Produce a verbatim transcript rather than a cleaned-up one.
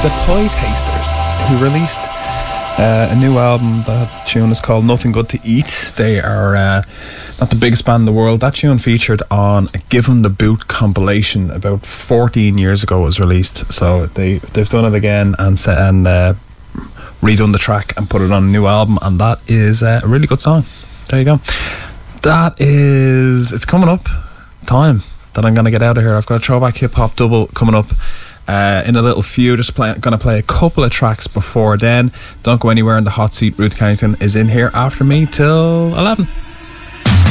the Pie Tasters, who released uh, a new album. That tune is called Nothing Good to Eat. They are uh, not the biggest band in the world. That tune featured on a Give 'Em the Boot compilation about fourteen years ago. It was released, so they, they've done it again and, set, and uh, redone the track and put it on a new album, and that is uh, a really good song. There you go. That is, it's coming up time that I'm going to get out of here. I've got a throwback hip hop double coming up uh, in a little few. Just play, going to play a couple of tracks before then. Don't go anywhere in the hot seat. Ruth Carrington is in here after me till eleven.